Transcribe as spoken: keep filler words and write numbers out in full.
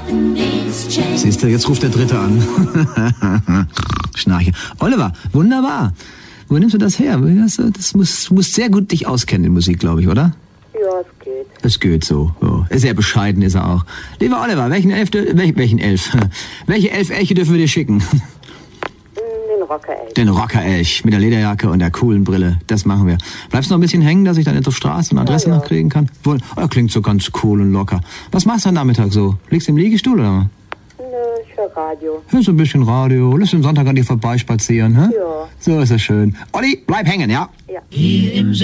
Siehst du, jetzt ruft der Dritte an. Schnarche. Oliver, wunderbar. Wo nimmst du das her? Das muss, du musst sehr gut dich auskennen in Musik, glaube ich, oder? Ja, es geht. Es geht so. so. Sehr bescheiden ist er auch. Lieber Oliver, welchen Elf, welchen, welchen Elf? Welche Elf Elche dürfen wir dir schicken? Den Rockerelch. Den Rockerelch mit der Lederjacke und der coolen Brille. Das machen wir. Bleibst du noch ein bisschen hängen, dass ich dann jetzt auf Straße und Adresse ja, ja. noch kriegen kann? Wohl, oh, klingt so ganz cool und locker. Was machst du am Nachmittag so? Liegst du im Liegestuhl oder? Nö, ich höre Radio. Hörst du ein bisschen Radio? Lässt du am Sonntag an dir vorbeispazieren, hä? Ja. So ist das schön. Olli, bleib hängen, ja? Ja.